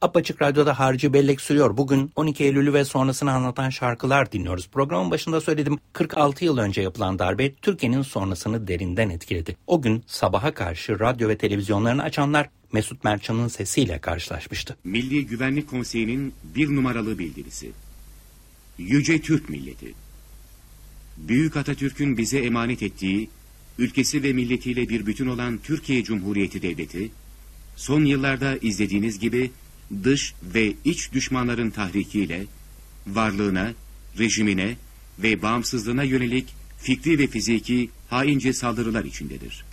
Apaçık Radyo'da Harcı Bellek sürüyor. Bugün 12 Eylül'ü ve sonrasını anlatan şarkılar dinliyoruz. Programın başında söyledim, 46 yıl önce yapılan darbe Türkiye'nin sonrasını derinden etkiledi. O gün sabaha karşı radyo ve televizyonlarını açanlar Mesut Merçan'ın sesiyle karşılaşmıştı. Milli Güvenlik Konseyi'nin bir numaralı bildirisi. Yüce Türk Milleti. Büyük Atatürk'ün bize emanet ettiği, ülkesi ve milletiyle bir bütün olan Türkiye Cumhuriyeti Devleti, son yıllarda izlediğiniz gibi dış ve iç düşmanların tahrikiyle varlığına, rejimine ve bağımsızlığına yönelik fikri ve fiziki haince saldırılar içindedir.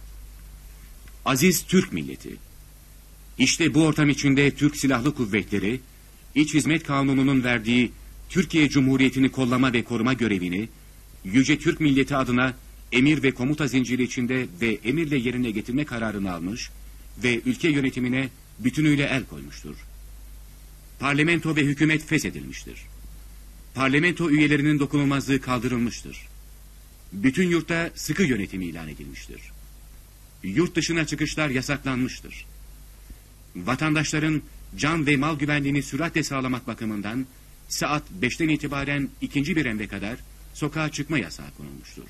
Aziz Türk milleti, işte bu ortam içinde Türk Silahlı Kuvvetleri, İç Hizmet Kanunu'nun verdiği Türkiye Cumhuriyeti'ni kollama ve koruma görevini, Yüce Türk milleti adına emir ve komuta zinciri içinde ve emirle yerine getirme kararını almış ve ülke yönetimine bütünüyle el koymuştur. Parlamento ve hükümet feshedilmiştir. Parlamento üyelerinin dokunulmazlığı kaldırılmıştır. Bütün yurtta sıkı yönetim ilan edilmiştir. Yurt dışına çıkışlar yasaklanmıştır. Vatandaşların can ve mal güvenliğini süratle sağlamak bakımından saat 5'ten itibaren ikinci bir emre kadar sokağa çıkma yasağı konulmuştur.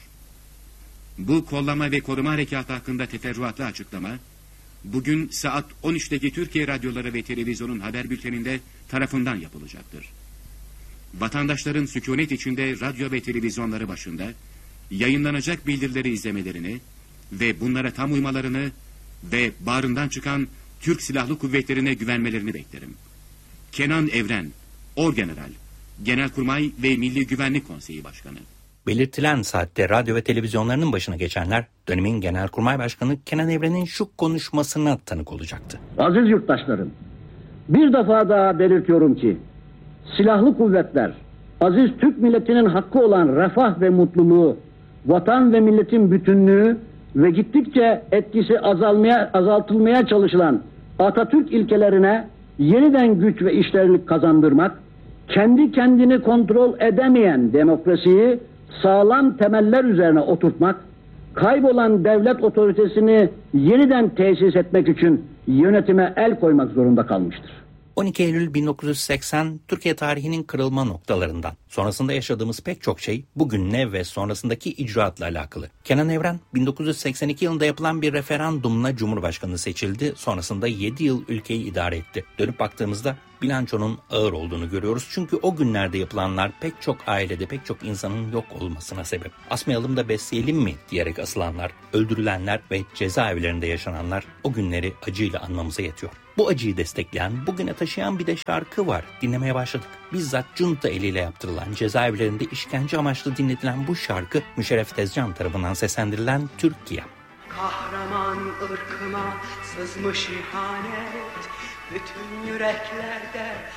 Bu kollama ve koruma harekatı hakkında teferruatlı açıklama bugün saat 13'teki Türkiye radyoları ve televizyonun haber bülteninde tarafından yapılacaktır. Vatandaşların sükunet içinde radyo ve televizyonları başında yayınlanacak bildirileri izlemelerini ve bunlara tam uymalarını ve bağrından çıkan Türk Silahlı Kuvvetleri'ne güvenmelerini beklerim. Kenan Evren, Orgeneral, Genelkurmay ve Milli Güvenlik Konseyi Başkanı. Belirtilen saatte radyo ve televizyonlarının başına geçenler dönemin Genelkurmay Başkanı Kenan Evren'in şu konuşmasına tanık olacaktı. Aziz yurttaşlarım, bir defa daha belirtiyorum ki silahlı kuvvetler, aziz Türk milletinin hakkı olan refah ve mutluluğu, vatan ve milletin bütünlüğü ve gittikçe etkisi azaltılmaya çalışılan Atatürk ilkelerine yeniden güç ve işlerlik kazandırmak, kendi kendini kontrol edemeyen demokrasiyi sağlam temeller üzerine oturtmak, kaybolan devlet otoritesini yeniden tesis etmek için yönetime el koymak zorunda kalmıştır. 12 Eylül 1980 Türkiye tarihinin kırılma noktalarından. Sonrasında yaşadığımız pek çok şey bugünle ve sonrasındaki icraatla alakalı. Kenan Evren 1982 yılında yapılan bir referandumla Cumhurbaşkanı seçildi. Sonrasında 7 yıl ülkeyi idare etti. Dönüp baktığımızda bilançonun ağır olduğunu görüyoruz. Çünkü o günlerde yapılanlar pek çok ailede pek çok insanın yok olmasına sebep. Asmayalım da besleyelim mi diyerek asılanlar, öldürülenler ve cezaevlerinde yaşananlar o günleri acıyla anmamıza yetiyor. Bu acıyı destekleyen, bugüne taşıyan bir de şarkı var. Dinlemeye başladık. Bizzat junta eliyle yaptırılan, cezaevlerinde işkence amaçlı dinletilen bu şarkı Müşerref Tezcan tarafından seslendirilen Türkiye. Kahraman ırkıma sızmış ihanet, bütün yüreklerde